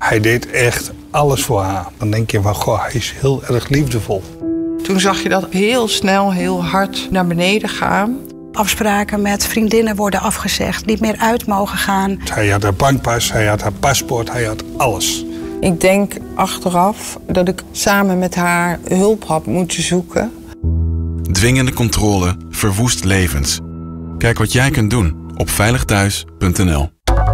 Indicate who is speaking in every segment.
Speaker 1: Hij deed echt alles voor haar. Dan denk je van, goh, hij is heel erg liefdevol.
Speaker 2: Toen zag je dat heel snel, heel hard naar beneden gaan.
Speaker 3: Afspraken met vriendinnen worden afgezegd, niet meer uit mogen gaan.
Speaker 1: Hij had haar bankpas, hij had haar paspoort, hij had alles.
Speaker 2: Ik denk achteraf dat ik samen met haar hulp had moeten zoeken.
Speaker 4: Dwingende controle verwoest levens. Kijk wat jij kunt doen op veiligthuis.nl.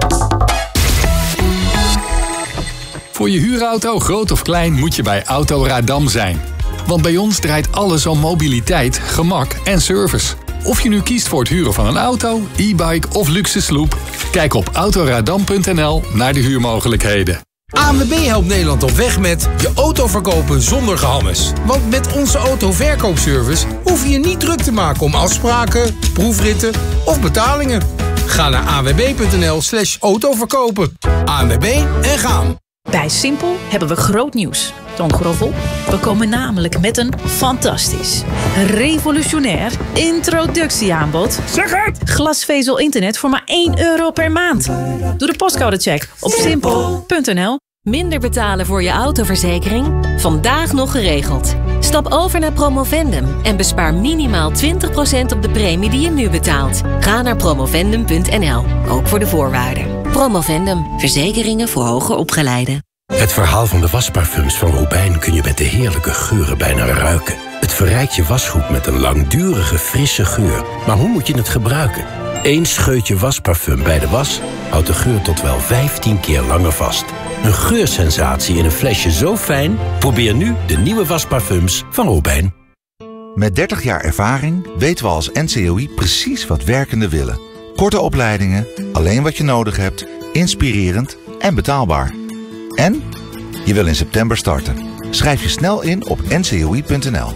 Speaker 5: Voor je huurauto, groot of klein, moet je bij Autoradam zijn. Want bij ons draait alles om mobiliteit, gemak en service. Of je nu kiest voor het huren van een auto, e-bike of luxe sloep, kijk op autoradam.nl naar de huurmogelijkheden.
Speaker 6: ANWB helpt Nederland op weg met je auto verkopen zonder gehammes. Want met onze autoverkoopservice hoef je je niet druk te maken om afspraken, proefritten of betalingen. Ga naar anwb.nl/autoverkopen. ANWB en gaan.
Speaker 7: Bij Simpel hebben we groot nieuws. Toon Groffel, we komen namelijk met een fantastisch, revolutionair introductieaanbod.
Speaker 8: Zeg het!
Speaker 7: Glasvezel internet voor maar €1 per maand. Doe de postcodecheck op simpel.nl.
Speaker 9: Minder betalen voor je autoverzekering? Vandaag nog geregeld. Stap over naar Promovendum en bespaar minimaal 20% op de premie die je nu betaalt. Ga naar promovendum.nl, ook voor de voorwaarden. Promovendum, verzekeringen voor hoger opgeleiden.
Speaker 10: Het verhaal van de wasparfums van Robijn kun je met de heerlijke geuren bijna ruiken. Het verrijkt je wasgoed met een langdurige, frisse geur. Maar hoe moet je het gebruiken? 1 scheutje wasparfum bij de was houdt de geur tot wel 15 keer langer vast. Een geursensatie in een flesje zo fijn? Probeer nu de nieuwe wasparfums van Robijn.
Speaker 11: Met 30 jaar ervaring weten we als NCOI precies wat werkenden willen. Korte opleidingen, alleen wat je nodig hebt, inspirerend en betaalbaar. En je wil in september starten. Schrijf je snel in op ncoi.nl.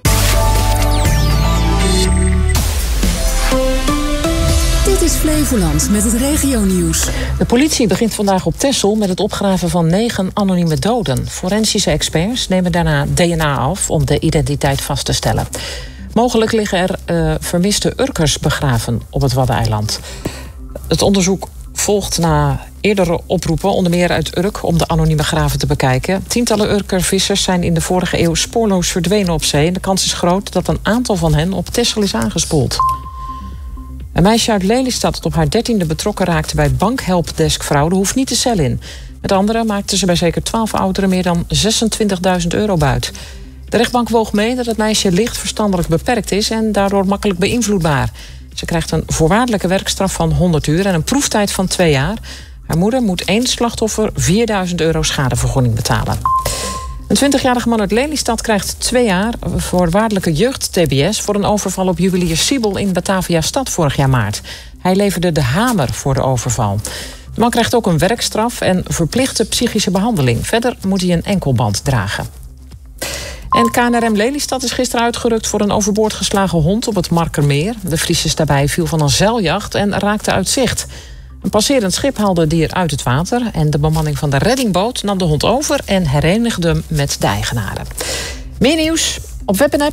Speaker 12: Dit is Flevoland met het regionieuws.
Speaker 13: De politie begint vandaag op Texel met het opgraven van 9 anonieme doden. Forensische experts nemen daarna DNA af om de identiteit vast te stellen. Mogelijk liggen er vermiste Urkers begraven op het Waddeneiland. Het onderzoek volgt na eerdere oproepen, onder meer uit Urk, om de anonieme graven te bekijken. Tientallen Urkervissers zijn in de vorige eeuw spoorloos verdwenen op zee. En de kans is groot dat een aantal van hen op Texel is aangespoeld. Een meisje uit Lelystad dat op haar 13e betrokken raakte bij bankhelpdeskfraude hoeft niet de cel in. Met anderen maakten ze bij zeker 12 ouderen meer dan €26.000 buit. De rechtbank woog mee dat het meisje licht verstandelijk beperkt is en daardoor makkelijk beïnvloedbaar. Ze krijgt een voorwaardelijke werkstraf van 100 uur en een proeftijd van 2 jaar. Haar moeder moet 1 slachtoffer €4.000 schadevergoeding betalen. Een 20-jarige man uit Lelystad krijgt 2 jaar voorwaardelijke jeugd-TBS voor een overval op juwelier Siebel in Batavia-stad vorig jaar maart. Hij leverde de hamer voor de overval. De man krijgt ook een werkstraf en verplichte psychische behandeling. Verder moet hij een enkelband dragen. En KNRM Lelystad is gisteren uitgerukt voor een overboord geslagen hond op het Markermeer. De Friese daarbij viel van een zeiljacht en raakte uit zicht. Een passerend schip haalde het dier uit het water en de bemanning van de reddingboot nam de hond over en herenigde hem met de eigenaren. Meer nieuws op web en app.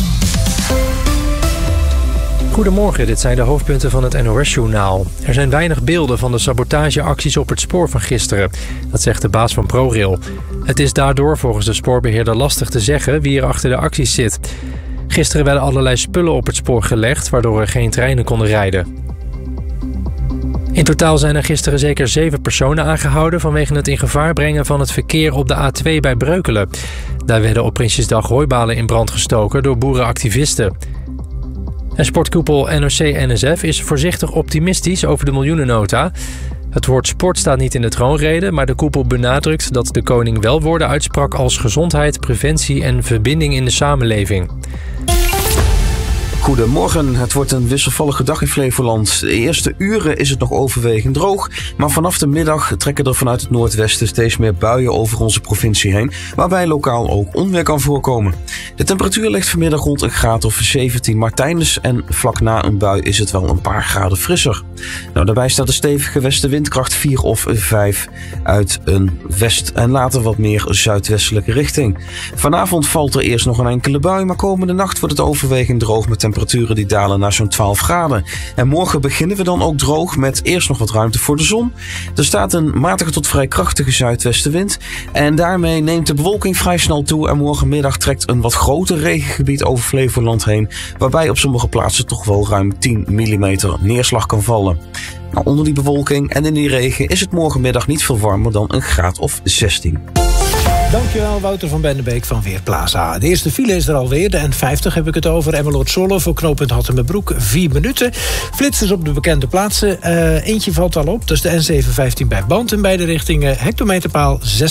Speaker 14: Goedemorgen, dit zijn de hoofdpunten van het NOS-journaal. Er zijn weinig beelden van de sabotageacties op het spoor van gisteren. Dat zegt de baas van ProRail. Het is daardoor volgens de spoorbeheerder lastig te zeggen wie er achter de acties zit. Gisteren werden allerlei spullen op het spoor gelegd, waardoor er geen treinen konden rijden. In totaal zijn er gisteren zeker 7 personen aangehouden vanwege het in gevaar brengen van het verkeer op de A2 bij Breukelen. Daar werden op Prinsjesdag hooibalen in brand gestoken door boerenactivisten. En sportkoepel NOC-NSF is voorzichtig optimistisch over de miljoenennota. Het woord sport staat niet in de troonrede, maar de koepel benadrukt dat de koning wel woorden uitsprak als gezondheid, preventie en verbinding in de samenleving.
Speaker 15: Goedemorgen, het wordt een wisselvallige dag in Flevoland. De eerste uren is het nog overwegend droog, maar vanaf de middag trekken er vanuit het noordwesten steeds meer buien over onze provincie heen, waarbij lokaal ook onweer kan voorkomen. De temperatuur ligt vanmiddag rond een graad of 17, maar tijdens en vlak na een bui is het wel een paar graden frisser. Daarbij staat een stevige westenwind, kracht 4 of 5 uit een west- en later wat meer zuidwestelijke richting. Vanavond valt er eerst nog een enkele bui, maar komende nacht wordt het overwegend droog met temperatuur temperaturen die dalen naar zo'n 12 graden. En morgen beginnen we dan ook droog met eerst nog wat ruimte voor de zon. Er staat een matige tot vrij krachtige zuidwestenwind. En daarmee neemt de bewolking vrij snel toe. En morgenmiddag trekt een wat groter regengebied over Flevoland heen. Waarbij op sommige plaatsen toch wel ruim 10 mm neerslag kan vallen. Nou, onder die bewolking en in die regen is het morgenmiddag niet veel warmer dan een graad of 16.
Speaker 8: Dankjewel, Wouter van Bendebeek van Weerplaza. De eerste file is er alweer, de N50 heb ik het over. Emmeloord-Zwolle voor knooppunt Hattemerbroek, 4 minuten. Flitsers op de bekende plaatsen. Eentje valt al op, dat is de N715 bij Band in beide richtingen. Hectometerpaal 6,6.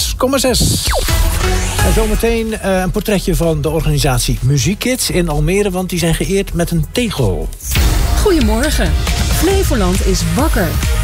Speaker 8: En zometeen een portretje van de organisatie Muziekkids in Almere, want die zijn geëerd met een tegel.
Speaker 12: Goedemorgen. Flevoland is wakker.